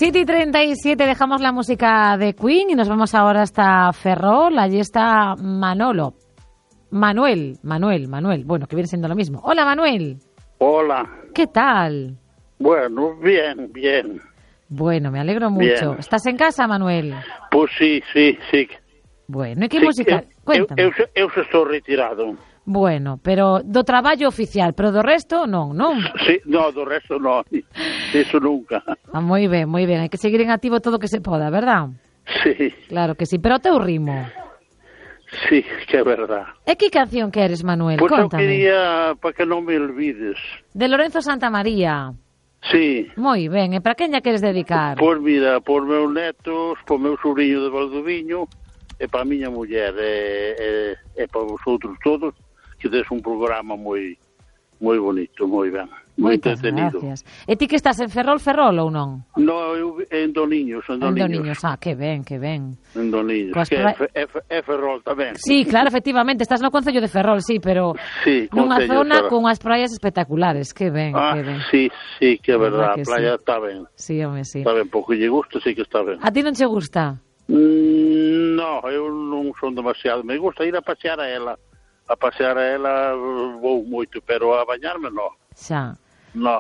7:37, dejamos la música de Queen y nos vamos ahora hasta Ferrol. Allí está Manuel, bueno, que viene siendo lo mismo. Hola, Manuel. Hola. ¿Qué tal? Bueno, bien. Bueno, me alegro mucho. Bien. ¿Estás en casa, Manuel? Pois sí. Bueno, e que música? Cuéntame. Eu estou retirado. Bueno, pero do traballo oficial, pero do resto non? Sí, no, do resto non. Eso nunca. Moi ben. Hai que seguir en activo todo o que se poda, verdad? Sí. Claro que sí, pero o teu ritmo. Sí, que é verdad. E que canción queres, Manuel? Pois eu Cóntame. quería, para que non me olvides. De Lorenzo Santamaría. Sí. Moi ben, e para quen lla queres dedicar? Pois mira, por meus netos, por meu sobrinho de Valdoviño, e para a miña muller, e para vosotros todos, que des un programa moi bonito, moi ben, moi entretenido. Gracias. E ti que estás en Ferrol ou non? No, eu en Doniños. En Doniños, que ben. En Doniños, Coas que é Ferrol tamén. Sí, claro, efectivamente, estás no concello de Ferrol, sí, pero sí, nunha zona con as praias espectaculares, que ben. Sí, que é verdad, que a playa sí. está ben. Sí, home, sí. Está ben, pouco lle gusta, sí que está ben. A ti non che gusta? No, eu non son demasiado, me gusta ir a pasear a ela. A pasear a ela vou moito, pero a bañarme no. Xa. No.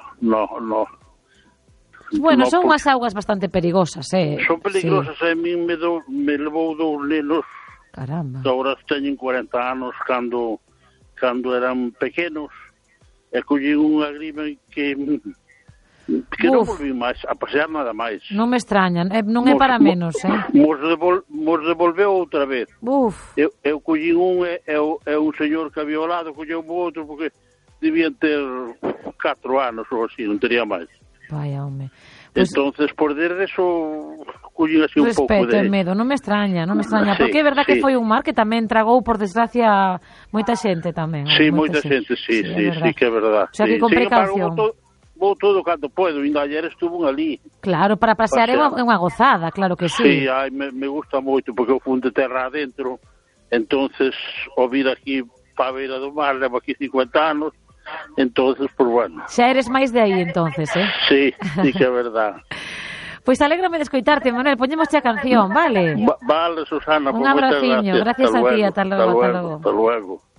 Bueno, no, son unhas augas bastante perigosas, Son peligrosas, sí. A min me levou dous nenos. Caramba. Agora teñen 40 anos, cando eran pequenos, e collín unha grima que non volví máis a pasear nada máis. Non me extrañan, non é para menos, Mos devolveu outra vez. Eu collín un e un señor que había ao lado colleu outro porque debían ter 4 anos ou así, non tería máis. Vaya, home. Pues, entonces, por desde eso collín así un pouco de... Respeto e medo, non me extraña, Sí, porque é verdad que foi un mar que tamén tragou, por desgracia, moita xente tamén. Sí, moita xente, sí, que é verdad. O sea, que con precaución. Vou todo cando podo, ainda ayer estuvo ali. Claro, para pasear é unha gozada, claro que sí. Sí, me gusta moito, porque eu fui de terra adentro, entonces o vir aquí para a beira do mar, levo aquí 50 anos, entonces, pues bueno. Xa eres máis de aí, entonces, Sí, que é verdad. Pois alégrame de escoitarte, Manuel, poñemos a canción, vale? Vale, Susana, un abraciño, gracias a ti, ata logo. Hasta luego.